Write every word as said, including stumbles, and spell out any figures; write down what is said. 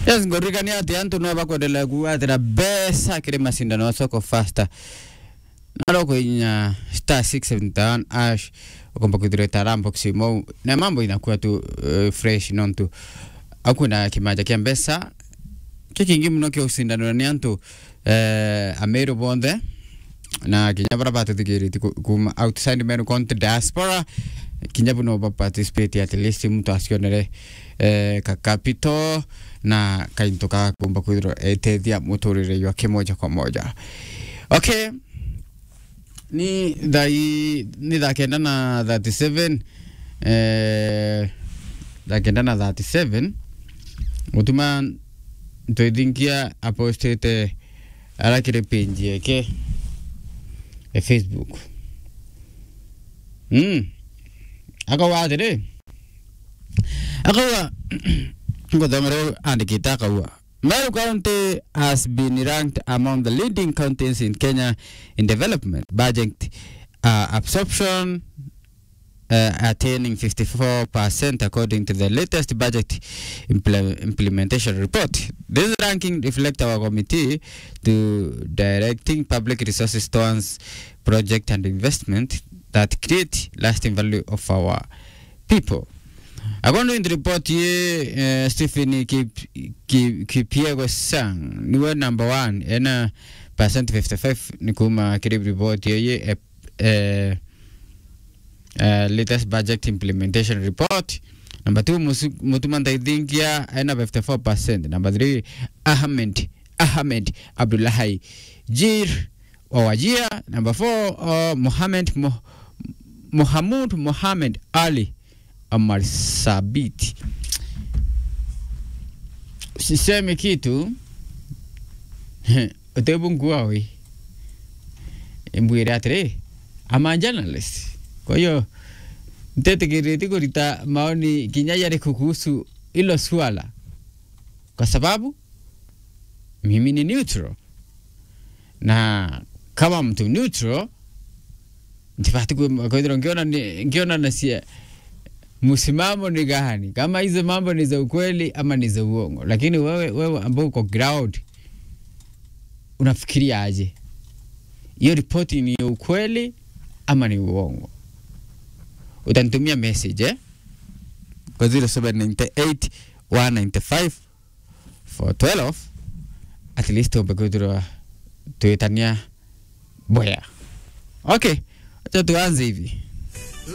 Yes, ngorikani ati antu no bakwendela kuatira besa kire masindano ya soko faster. Nalo kwenye star six seven one ash ukomba kudire tarambo kusimo na mambo inakuwa tu uh, fresh non tu hakuna kimaja kia mbesa kikingi mno kio sindano ni antu uh, Amero Bonde na kinyabara batu tigiri kuma outside menu konti diaspora kinyabu no participate at least mtu asionere eh, kakapito na kaintoka kumba kudiro etethia muturire ywa kimoja kwa moja. Okay, ni dai ni da kenda na thirty-seven eh da kenda na thirty-seven utuma ntoidinkia apostete ala kire page yake e Facebook. Mm. Akawa tere. Akawa ngodamero andikita akawa. Meru County has been ranked among the leading counties in Kenya in development budget uh, absorption, uh, attaining fifty-four percent according to the latest budget impl implementation report. This ranking reflects our committee to directing public resources towards project and investment that create lasting value of our people. According to the report, ye uh, Stephen Kipiego Sang, niwe number one, ena percent fifty-five nikuma kirib report ye uh, uh, uh, latest budget implementation report. Number two, Mutumanda Idingia, ena fifty-four percent. Number three, Ahmed Ahmed Abdullahi Jir Owajia. Number four, uh, Mohammed Mo Mohamud Mohammed Ali Amar Sabiti. Sisemi kitu utebu nguawi mbwira atre ama journalist. Kwa hiyo mtete kireti kurita maoni kinyaya kuhusu ilo swala, kwa sababu mimi ni neutral, na kama mtu neutral ntifati kwa ngiona ngiona nasia msimamo ni gani, kama hizo mambo ni za ukweli ama ni za uongo. Lakini wewe wewe ambao uko ground unafikiria aje hiyo ripoti ni ukweli ama ni uongo? Utanitumia message eh kwa zero seven nine eight one nine five four one two at least ubekudura tuitania boya. Okay, acha tuanze hivi.